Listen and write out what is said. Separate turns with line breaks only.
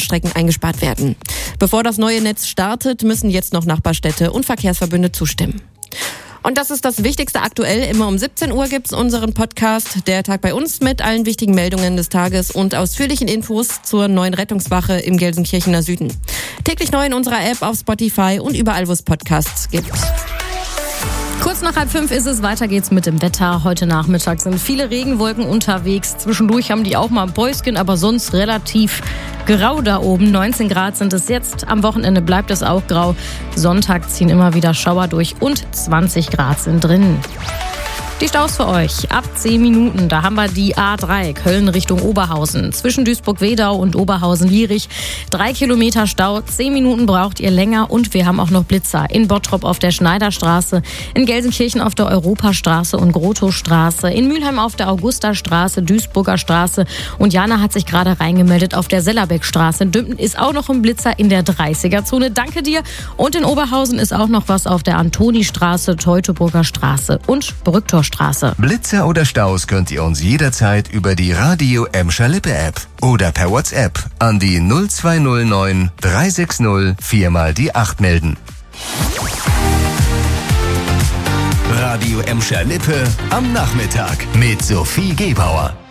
Fahrstrecken eingespart werden. Bevor das neue Netz startet, müssen jetzt noch Nachbarstädte und Verkehrsverbünde zustimmen. Und das ist das Wichtigste aktuell. Immer um 17 Uhr gibt's unseren Podcast Der Tag bei uns mit allen wichtigen Meldungen des Tages und ausführlichen Infos zur neuen Rettungswache im Gelsenkirchener Süden. Täglich neu in unserer App, auf Spotify und überall, wo es Podcasts gibt.
Kurz nach 4:30 ist es, weiter geht's mit dem Wetter. Heute Nachmittag sind viele Regenwolken unterwegs. Zwischendurch haben die auch mal ein Päuschen, aber sonst relativ grau da oben. 19 Grad sind es jetzt. Am Wochenende bleibt es auch grau. Sonntag ziehen immer wieder Schauer durch und 20 Grad sind drin. Die Staus für euch. Ab 10 Minuten, da haben wir die A3 Köln Richtung Oberhausen. Zwischen Duisburg-Wedau und Oberhausen-Lierich. 3 Kilometer Stau, 10 Minuten braucht ihr länger. Und wir haben auch noch Blitzer in Bottrop auf der Schneiderstraße, in Gelsenkirchen auf der Europastraße und Grotowstraße, in Mülheim auf der Augustastraße, Duisburger Straße. Und Jana hat sich gerade reingemeldet auf der Sellerbeckstraße. In Dümpen ist auch noch ein Blitzer in der 30er-Zone. Danke dir. Und in Oberhausen ist auch noch was auf der Antonistraße, Teutoburger Straße und Brücktorstraße.
Blitzer oder Staus könnt ihr uns jederzeit über die Radio Emscher Lippe App oder per WhatsApp an die 0209 360 4x8 melden. Radio Emscher Lippe am Nachmittag mit Sophie Gebauer.